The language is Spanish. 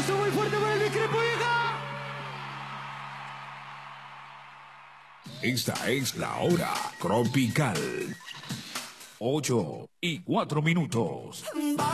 aplauso muy fuerte para el discrepo, hija. Esta es la hora tropical. 8:04.